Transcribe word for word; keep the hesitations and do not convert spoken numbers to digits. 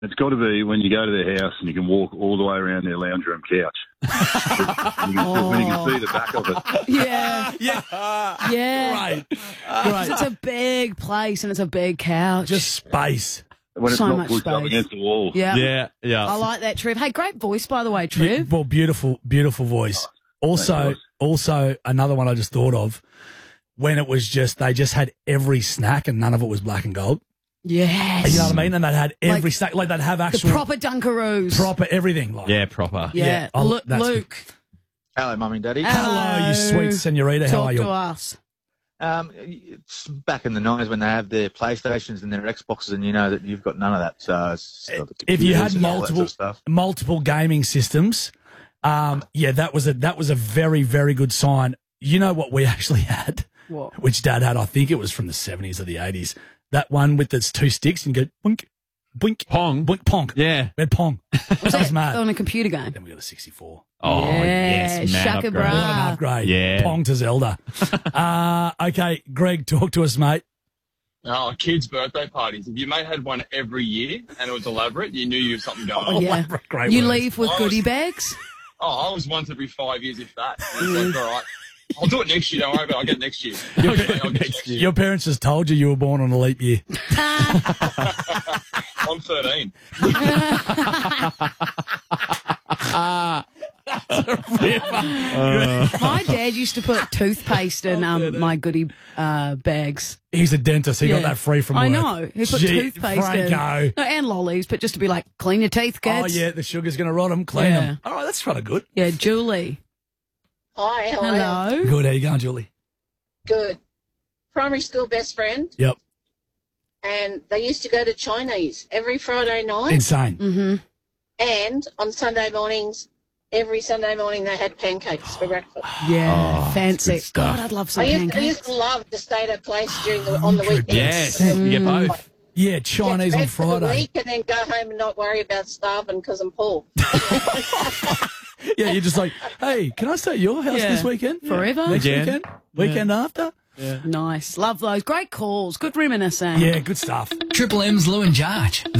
It's got to be when you go to their house and you can walk all the way around their lounge room couch. when, you can, Oh. when you can see the back of it. Yeah. Yeah. Yeah. Great. Because it's a big place and it's a big couch. Just space. When it's So not much pushed up space. against the wall. yeah. Yeah, yeah. I like that, Trev. Hey, great voice, by the way, Be- Trev. well, beautiful, beautiful voice. Also, Thanks, guys. also another one I just thought of when it was just they just had every snack and none of it was black and gold. Yes. You know what I mean? And they'd had every Like snack, like they'd have The actual proper Dunkaroos. proper everything. Like, Yeah, proper. Yeah. Yeah, I'll- Lu- that's good. Luke, Hello, Mummy and Daddy. hello, you sweet senorita. How talk are you? to us. Um, it's back in the nineties when they have their PlayStations and their Xboxes, and you know that you've got none of that. So it's got the If you had computers and all that multiple sort of stuff. multiple gaming systems, um, yeah, that was a that was a very very good sign. You know what we actually had, What? which Dad had. I think it was from the seventies or the eighties. That one with the two sticks and you go boink, boink, Pong. boink, pong. Yeah. We had pong. Was that was that mad. on a computer game? Then we got a sixty-four. Oh, Yeah, yes. Man Shaka upgrade. Bra. What an Ah. upgrade. Yeah. Pong to Zelda. uh, okay, Greg, talk to us, mate. Oh, kids' birthday parties. If your mate had one every year and it was elaborate, you knew you had something going on. Yeah. Great You words. leave with I was- goodie bags? Oh, I was once every five years, if that. And it's like, all right, I'll do it next year. Don't worry about it. I'll get it next year. Your, Okay, I'll get it next year. your parents just told you you were born on a leap year. I'm thirteen. My dad used to put toothpaste in um, my goodie uh, bags. He's a dentist. He got Yeah. that free from work. I know. He put Gee, toothpaste Franco. in. No, and lollies, but just to be like, clean your teeth, Oh, kids. yeah, the sugar's going to rot them. Clean Yeah. them. All right, that's kind of good. Yeah, Julie. Hi, how are you? Hello. Good. How you going, Julie? Good. Primary school best friend, Yep. and they used to go to Chinese every Friday night, Insane. Mm-hmm. and on Sunday mornings, every Sunday morning they had pancakes for breakfast. Yeah, Oh, fancy. good stuff. God, I'd love some I used, I pancakes. used to love to stay at a place during the on the weekends. Yes. Mm. You get both. Yeah, Chinese Get on fed for the Friday. week and then go home and not worry about starving because I'm poor. Yeah, you're just like, hey, can I stay at your house Yeah. this weekend? Forever? Next Again. weekend? Weekend after? Nice. Love those. Great calls. Good reminiscing. Yeah, good stuff. Triple M's Lou and Jarge.